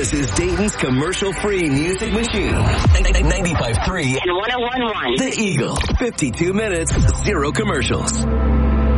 This is Dayton's commercial-free music machine. 95.3 and 101.1. The Eagle. 52 minutes, 0 commercials.